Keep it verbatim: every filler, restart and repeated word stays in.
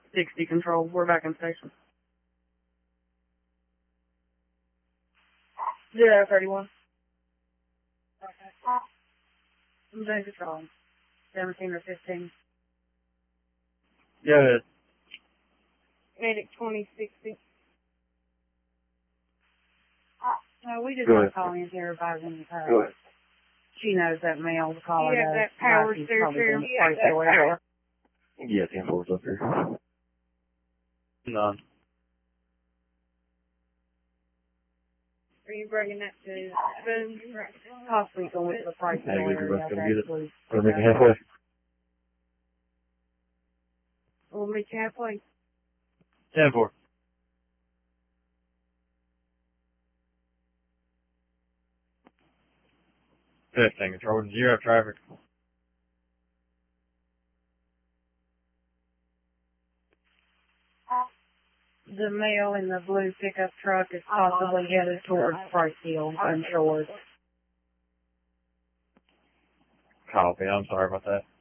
sixty control. We're back in station. Zero thirty-one. I'm doing control. seventeen or fifteen. Go ahead. Medic twenty sixty. No, we just Go want ahead. to call in to everybody in the car. Go ahead. She knows that mail to call her. Yeah, does. that power She's steer probably too. gonna Yeah, place that it with her. Yeah, ten four's up here. None. Are you bringing that to Boone? Possibly going to the price Hey, we area. just gonna get it. Actually. We're making halfway. We'll meet you halfway. ten four. fifteen, control zero traffic. The male in the blue pickup truck is possibly headed towards Price Hill, unsure. Copy, I'm sorry about that.